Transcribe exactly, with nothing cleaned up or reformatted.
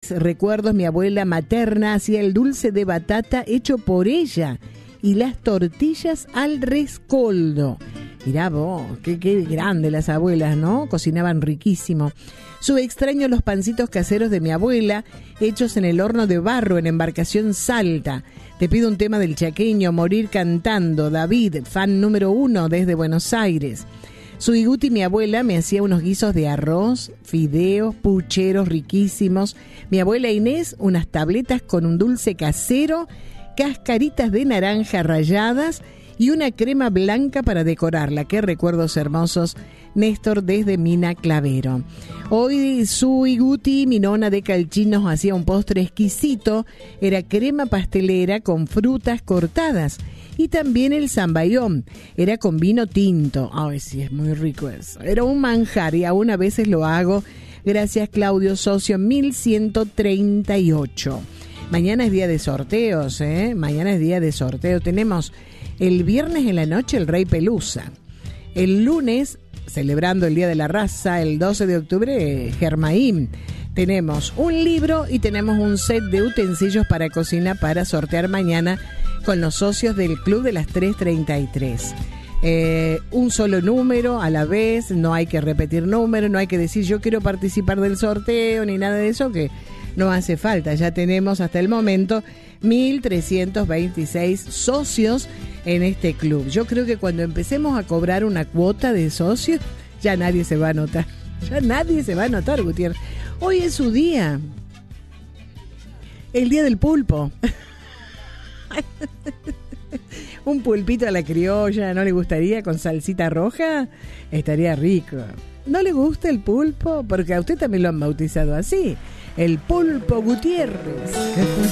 mis recuerdos, mi abuela materna hacía el dulce de batata hecho por ella y las tortillas al rescoldo. Mirá vos, qué, qué grande las abuelas, ¿no? Cocinaban riquísimo. Su extraño los pancitos caseros de mi abuela, hechos en el horno de barro en Embarcación Salta. Te pido un tema del chaqueño, Morir cantando. David, fan número uno desde Buenos Aires. Su iguti, mi abuela, me hacía unos guisos de arroz, fideos, pucheros riquísimos. Mi abuela Inés, unas tabletas con un dulce casero, cascaritas de naranja ralladas y una crema blanca para decorarla. Qué recuerdos hermosos. Néstor desde Mina Clavero. Hoy su iguti, mi nona de Calchín, nos hacía un postre exquisito. Era crema pastelera con frutas cortadas. Y también el zambayón. Era con vino tinto. Ay, sí, es muy rico eso. Era un manjar y aún a veces lo hago. Gracias, Claudio Socio, mil ciento treinta y ocho. Mañana es día de sorteos, ¿eh? Mañana es día de sorteo. Tenemos el viernes en la noche el Rey Pelusa. El lunes, celebrando el Día de la Raza, el doce de octubre, Germaín. Tenemos un libro y tenemos un set de utensilios para cocina para sortear mañana con los socios del Club de las tres treinta y tres. Eh, un solo número a la vez, no hay que repetir número, no hay que decir yo quiero participar del sorteo ni nada de eso, que no hace falta. Ya tenemos hasta el momento mil trescientos veintiséis socios en este club. Yo creo que cuando empecemos a cobrar una cuota de socios, ya nadie se va a anotar. Ya nadie se va a anotar, Gutiérrez. Hoy es su día. El día del pulpo. Un pulpito a la criolla, ¿no le gustaría? Con salsita roja, estaría rico. ¿No le gusta el pulpo? Porque a usted también lo han bautizado así. El Pulpo Gutiérrez.